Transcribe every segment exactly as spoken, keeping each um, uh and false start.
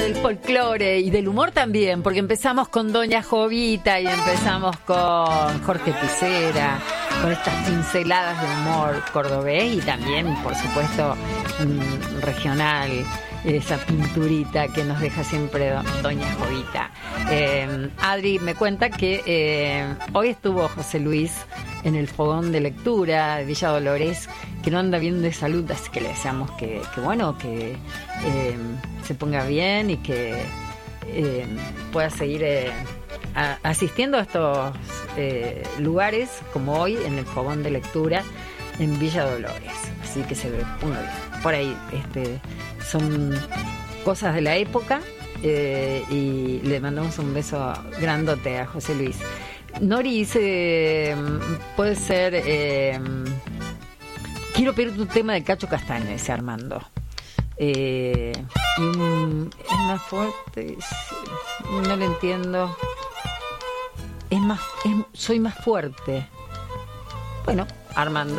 del folclore y del humor también, porque empezamos con Doña Jovita y empezamos con Jorge Picera, con estas pinceladas de humor cordobés y también, por supuesto, mmm, regional, esa pinturita que nos deja siempre Doña Jovita. Eh, Adri me cuenta que eh, hoy estuvo José Luis en el fogón de lectura de Villa Dolores, que no anda bien de salud, así que le deseamos que, que bueno, que eh, se ponga bien y que eh, pueda seguir eh, a, asistiendo a estos eh, lugares como hoy en el fogón de lectura en Villa Dolores, así que se ponga bien. Por ahí este, son cosas de la época eh, y le mandamos un beso grandote a José Luis. Nori dice, puede ser, eh, quiero pedir tu tema de Cacho Castaño, dice Armando. Eh, y un, es más fuerte, no lo entiendo. Es más, es, soy más fuerte. Bueno, Armando.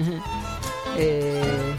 eh,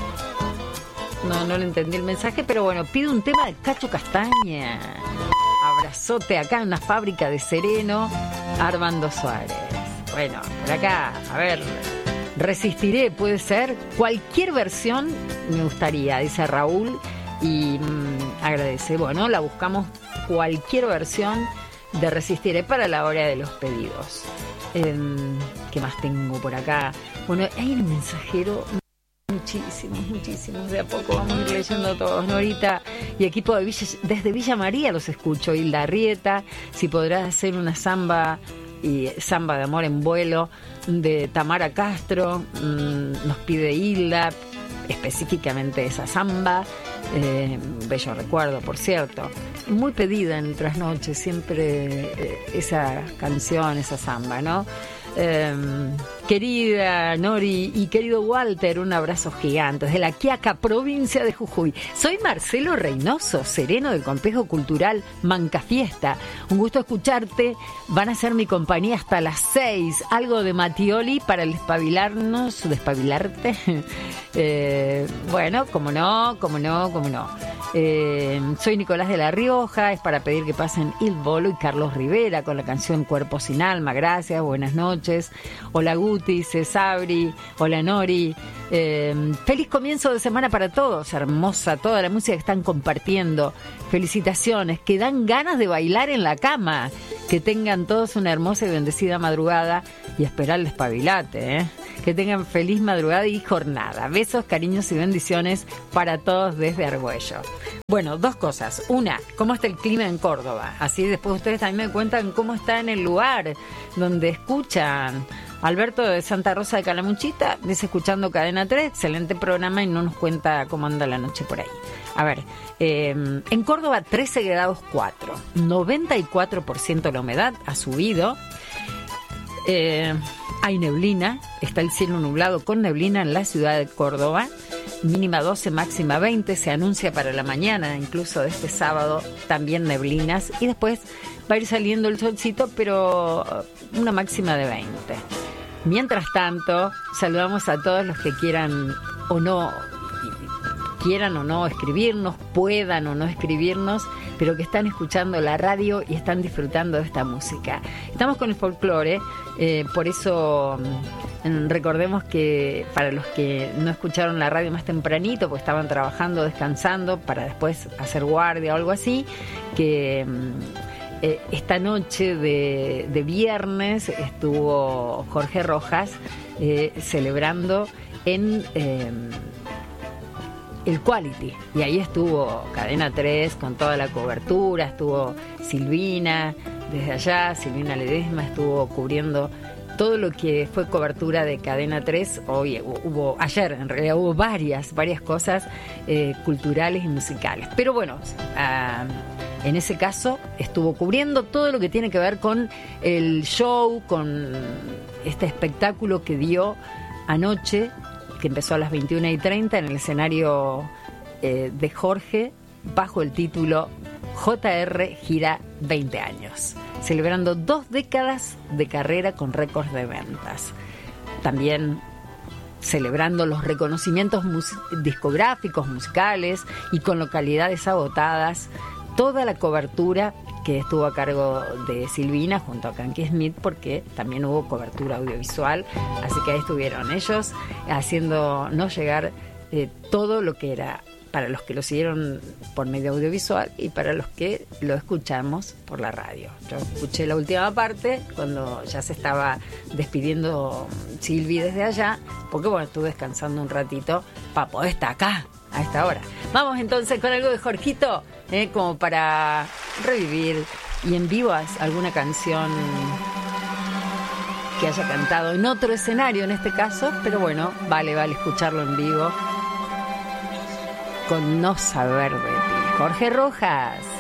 no, no le entendí el mensaje, pero bueno, pide un tema de Cacho Castaña. Abrazote acá en una fábrica de Sereno, Armando Suárez. Bueno, por acá, a ver, resistiré, puede ser. Cualquier versión me gustaría, dice Raúl, y mmm, agradece. Bueno, la buscamos cualquier versión de Resistiré para la hora de los pedidos. Eh, ¿Qué más tengo por acá? Bueno, hay un mensajero. Muchísimos, muchísimos. De a poco vamos a ir leyendo todos. Norita y equipo de Villa, desde Villa María los escucho. Hilda Arrieta, si podrás hacer una samba y samba de amor en vuelo de Tamara Castro, mmm, nos pide Hilda específicamente esa samba. Eh, bello recuerdo, por cierto. Muy pedida en el trasnoche, siempre eh, esa canción, esa samba, ¿no? Eh, querida Nori y querido Walter, un abrazo gigante desde la Quiaca, provincia de Jujuy. Soy Marcelo Reynoso, sereno del Complejo Cultural Mancafiesta. Un gusto escucharte. Van a ser mi compañía hasta las seis. Algo de Mattioli para el despabilarnos, despabilarte. eh, bueno, como no, como no, como no. Eh, soy Nicolás de la Rioja. Es para pedir que pasen Il Bolo y Carlos Rivera con la canción Cuerpo sin Alma. Gracias, buenas noches. Hola Guti, Cesabri, hola Nori. Eh, feliz comienzo de semana para todos. Hermosa toda la música que están compartiendo. Felicitaciones, que dan ganas de bailar en la cama. Que tengan todos una hermosa y bendecida madrugada y esperar el despabilate, ¿eh? Que tengan feliz madrugada y jornada. Besos, cariños y bendiciones para todos desde Argüello. Bueno, dos cosas. Una, ¿cómo está el clima en Córdoba? Así después ustedes también me cuentan cómo está en el lugar donde escuchan. Alberto de Santa Rosa de Calamuchita dice escuchando Cadena tres, excelente programa y no nos cuenta cómo anda la noche por ahí. A ver, eh, en Córdoba trece grados cuatro, noventa y cuatro por ciento la humedad, ha subido. Eh, hay neblina, está el cielo nublado con neblina en la ciudad de Córdoba, mínima doce, máxima veinte, se anuncia para la mañana, incluso de este sábado, también neblinas, y después va a ir saliendo el solcito, pero una máxima de veinte. Mientras tanto, saludamos a todos los que quieran o no, quieran o no escribirnos, puedan o no escribirnos, pero que están escuchando la radio y están disfrutando de esta música. Estamos con el folclore, eh, por eso mm, recordemos que para los que no escucharon la radio más tempranito, pues estaban trabajando, descansando, para después hacer guardia o algo así, que mm, eh, esta noche de, de viernes estuvo Jorge Rojas eh, celebrando en... Eh, el Quality, y ahí estuvo Cadena tres con toda la cobertura, estuvo Silvina desde allá, Silvina Ledesma estuvo cubriendo todo lo que fue cobertura de Cadena tres. Hoy hubo, ayer en realidad hubo varias, varias cosas eh, culturales y musicales, pero bueno, uh, en ese caso estuvo cubriendo todo lo que tiene que ver con el show, con este espectáculo que dio anoche, que empezó a las veintiuna y treinta en el escenario eh, de Jorge, bajo el título J R Gira veinte años, celebrando dos décadas de carrera con récords de ventas. También celebrando los reconocimientos mus- discográficos, musicales y con localidades agotadas toda la cobertura que estuvo a cargo de Silvina junto a Kanky Smith, porque también hubo cobertura audiovisual, así que ahí estuvieron ellos haciéndonos llegar eh, todo lo que era para los que lo siguieron por medio audiovisual y para los que lo escuchamos por la radio. Yo escuché la última parte cuando ya se estaba despidiendo Silvi desde allá, porque bueno, estuve descansando un ratito para poder estar acá a esta hora. Vamos entonces con algo de Jorgito, eh, como para revivir y en vivo alguna canción que haya cantado en otro escenario en este caso, pero bueno, vale, vale escucharlo en vivo con No Saber de Ti. Jorge Rojas.